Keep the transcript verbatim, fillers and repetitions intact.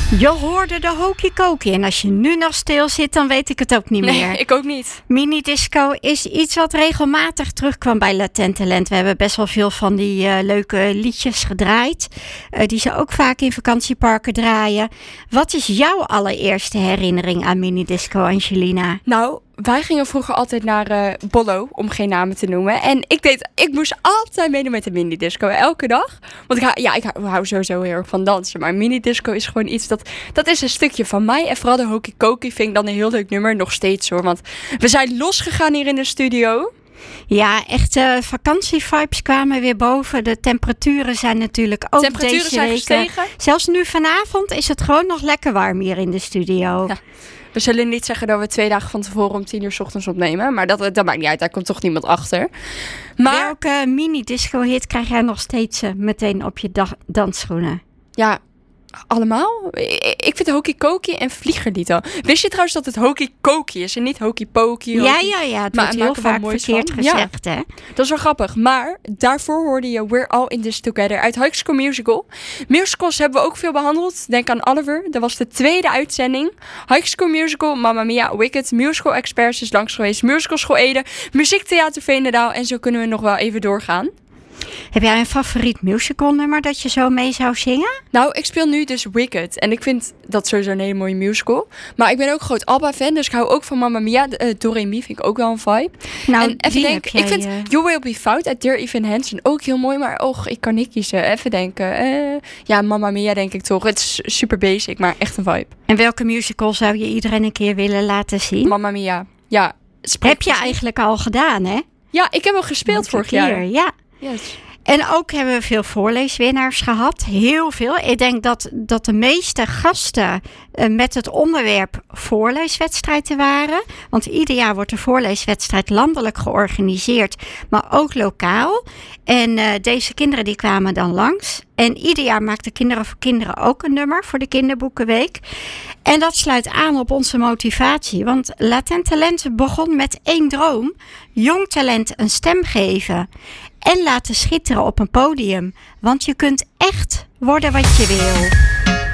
Je hoorde de Hokey Cokey. En als je nu nog stil zit, dan weet ik het ook niet nee, meer. ik ook niet. Minidisco is iets wat regelmatig terugkwam bij Latent Talent. We hebben best wel veel van die uh, leuke liedjes gedraaid. Uh, die ze ook vaak in vakantieparken draaien. Wat is jouw allereerste herinnering aan Minidisco, Angelina? Nou, wij gingen vroeger altijd naar uh, Bollo, om geen namen te noemen. En ik deed, ik moest altijd meedoen met de minidisco, elke dag. Want ik, hou, ja, ik hou, hou sowieso heel erg van dansen. Maar minidisco is gewoon iets, dat, dat is een stukje van mij. En vooral de Hokey Cokey vind ik dan een heel leuk nummer, nog steeds hoor. Want we zijn losgegaan hier in de studio. Ja, echte vakantievibes kwamen weer boven. De temperaturen zijn natuurlijk ook temperaturen deze zijn weken. gestegen. Zelfs nu vanavond is het gewoon nog lekker warm hier in de studio. Ja. We zullen niet zeggen dat we twee dagen van tevoren om tien uur 's ochtends opnemen. Maar dat, dat maakt niet uit, daar komt toch niemand achter. Maar welke mini-disco-hit krijg jij nog steeds uh, meteen op je da- dansschoenen? Ja, allemaal? Ik vind Hokey Cokey en Vliegerlied al. Wist je trouwens dat het Hokey Cokey is en niet Hokey Pokey? Ja, ja, ja. Het wordt heel vaak verkeerd gezegd, ja. hè? Dat is wel grappig. Maar daarvoor hoorde je We're All In This Together uit High School Musical. Musicals hebben we ook veel behandeld. Denk aan Oliver. Dat was de tweede uitzending. High School Musical, Mamma Mia, Wicked, Musical Experts is langs geweest. Musical School Ede, Muziektheater Veenendaal. En zo kunnen we nog wel even doorgaan. Heb jij een favoriet musical nummer dat je zo mee zou zingen? Nou, ik speel nu dus Wicked. En ik vind dat sowieso een hele mooie musical. Maar ik ben ook een groot ABBA-fan. Dus ik hou ook van Mamma Mia. Uh, Doremi vind ik ook wel een vibe. Nou, en even denken. Ik vind uh... You Will Be Found uit Dear Evan Hansen ook heel mooi. Maar och, ik kan niet kiezen. Even denken. Uh, ja, Mamma Mia denk ik toch. Het is super basic, maar echt een vibe. En welke musical zou je iedereen een keer willen laten zien? Mamma Mia. Ja. Heb je eigenlijk al gedaan, hè? Ja, ik heb al gespeeld vorig keer. jaar. Ja. Yes. En ook hebben we veel voorleeswinnaars gehad. Heel veel. Ik denk dat, dat de meeste gasten uh, met het onderwerp voorleeswedstrijden waren. Want ieder jaar wordt de voorleeswedstrijd landelijk georganiseerd. Maar ook lokaal. En uh, deze kinderen die kwamen dan langs. En ieder jaar maakten Kinderen voor Kinderen ook een nummer voor de Kinderboekenweek. En dat sluit aan op onze motivatie. Want Latent Talent begon met één droom. Jong talent een stem geven. En laten schitteren op een podium. Want je kunt echt worden wat je wil.